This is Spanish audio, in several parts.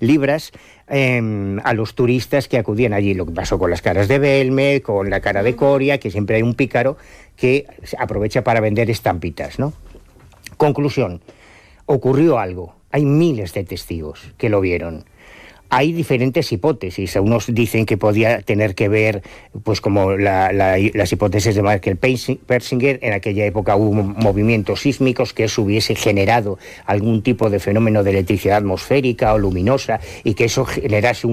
libras a los turistas que acudían allí. Lo que pasó con las caras de Belme, con la cara de Coria, que siempre hay un pícaro que aprovecha para vender estampitas, ¿no? Conclusión, ocurrió algo. Hay miles de testigos que lo vieron. Hay diferentes hipótesis. Unos dicen que podía tener que ver, pues como las hipótesis de Michael Persinger. En aquella época hubo movimientos sísmicos, que eso hubiese generado algún tipo de fenómeno de electricidad atmosférica o luminosa y que eso generase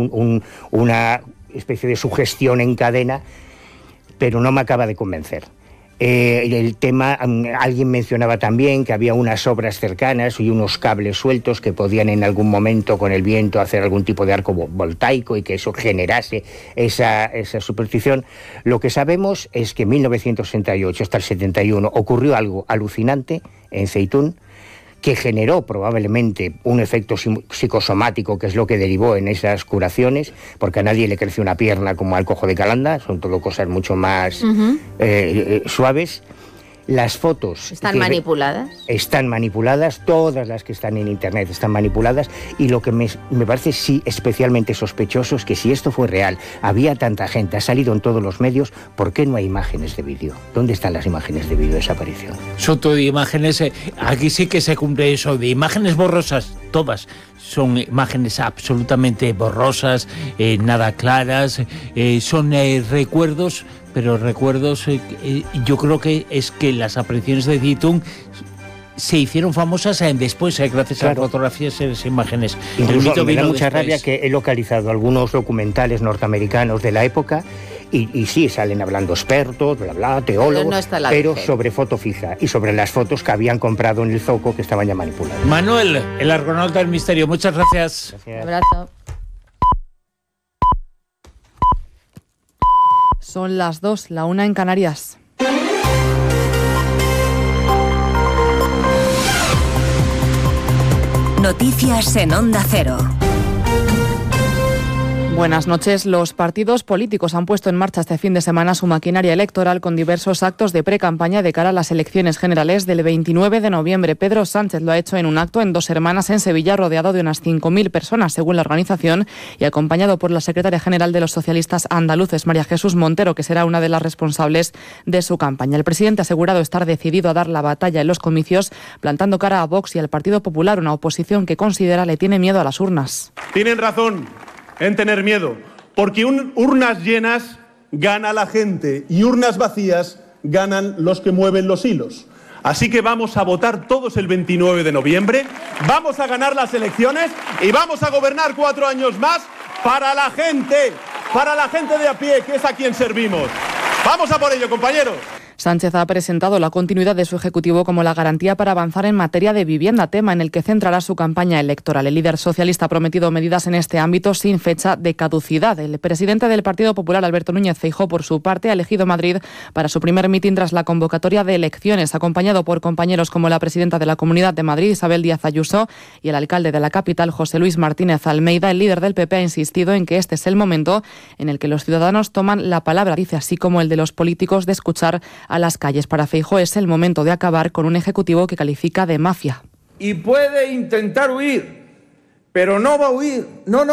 una especie de sugestión en cadena, pero no me acaba de convencer. El tema, alguien mencionaba también que había unas obras cercanas y unos cables sueltos que podían en algún momento con el viento hacer algún tipo de arco voltaico y que eso generase esa superstición. Lo que sabemos es que en 1968 hasta el 71 ocurrió algo alucinante en Zeitún, que generó probablemente un efecto psicosomático, que es lo que derivó en esas curaciones, porque a nadie le creció una pierna como al cojo de Calanda, son todo cosas mucho más suaves. Las fotos... ¿Están manipuladas? Están manipuladas, todas las que están en internet están manipuladas, y lo que me parece sí especialmente sospechoso es que si esto fue real, había tanta gente, ha salido en todos los medios, ¿por qué no hay imágenes de vídeo? ¿Dónde están las imágenes de vídeo de esa aparición? Soto de imágenes, aquí sí que se cumple eso, de imágenes borrosas, todas. Son imágenes absolutamente borrosas, nada claras, son recuerdos, pero recuerdos, yo creo que es que las apariciones de Zeitún se hicieron famosas después, gracias a las fotografías y las imágenes. Incluso me da mucha rabia que he localizado algunos documentales norteamericanos de la época y sí, salen hablando expertos, bla, bla, teólogos, pero sobre foto fija y sobre las fotos que habían comprado en el Zoco que estaban ya manipuladas. Manuel, el argonauta del misterio, muchas gracias. Un abrazo. Son las 2, la 1 en Canarias. Noticias en Onda Cero. Buenas noches. Los partidos políticos han puesto en marcha este fin de semana su maquinaria electoral con diversos actos de pre-campaña de cara a las elecciones generales del 29 de noviembre. Pedro Sánchez lo ha hecho en un acto en Dos Hermanas, en Sevilla, rodeado de unas 5.000 personas, según la organización, y acompañado por la secretaria general de los socialistas andaluces, María Jesús Montero, que será una de las responsables de su campaña. El presidente ha asegurado estar decidido a dar la batalla en los comicios, plantando cara a Vox y al Partido Popular, una oposición que considera le tiene miedo a las urnas. Tienen razón en tener miedo, porque urnas llenas gana la gente y urnas vacías ganan los que mueven los hilos. Así que vamos a votar todos el 29 de noviembre, vamos a ganar las elecciones y vamos a gobernar 4 años más para la gente de a pie, que es a quien servimos. Vamos a por ello, compañeros. Sánchez ha presentado la continuidad de su ejecutivo como la garantía para avanzar en materia de vivienda, tema en el que centrará su campaña electoral. El líder socialista ha prometido medidas en este ámbito sin fecha de caducidad. El presidente del Partido Popular, Alberto Núñez Feijóo, por su parte, ha elegido Madrid para su primer mitin tras la convocatoria de elecciones, acompañado por compañeros como la presidenta de la Comunidad de Madrid, Isabel Díaz Ayuso, y el alcalde de la capital, José Luis Martínez Almeida. El líder del PP ha insistido en que este es el momento en el que los ciudadanos toman la palabra, dice, así como el de los políticos, de escuchar a las calles. Para Feijóo es el momento de acabar con un ejecutivo que califica de mafia. Y puede intentar huir, pero no va a huir.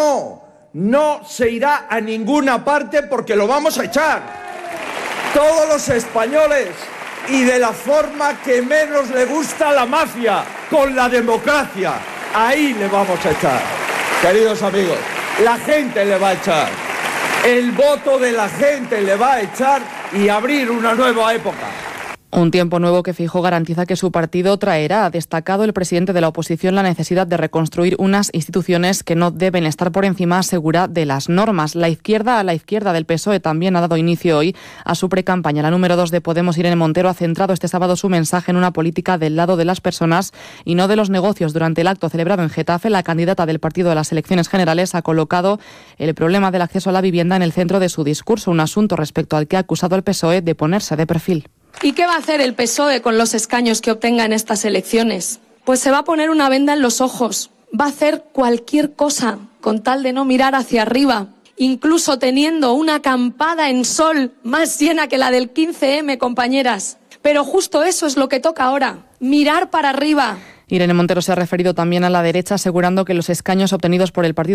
No se irá a ninguna parte porque lo vamos a echar. Todos los españoles, y de la forma que menos le gusta a la mafia, con la democracia. Ahí le vamos a echar. Queridos amigos, la gente le va a echar. El voto de la gente le va a echar y abrir una nueva época. Un tiempo nuevo que Feijóo garantiza que su partido traerá. Ha destacado el presidente de la oposición la necesidad de reconstruir unas instituciones que no deben estar por encima, asegura, de las normas. La izquierda del PSOE también ha dado inicio hoy a su precampaña. La número 2 de Podemos, Irene Montero, ha centrado este sábado su mensaje en una política del lado de las personas y no de los negocios. Durante el acto celebrado en Getafe, la candidata del partido a las elecciones generales ha colocado el problema del acceso a la vivienda en el centro de su discurso, un asunto respecto al que ha acusado al PSOE de ponerse de perfil. ¿Y qué va a hacer el PSOE con los escaños que obtenga en estas elecciones? Pues se va a poner una venda en los ojos, va a hacer cualquier cosa con tal de no mirar hacia arriba, incluso teniendo una acampada en sol más llena que la del 15M, compañeras. Pero justo eso es lo que toca ahora, mirar para arriba. Irene Montero se ha referido también a la derecha, asegurando que los escaños obtenidos por el partido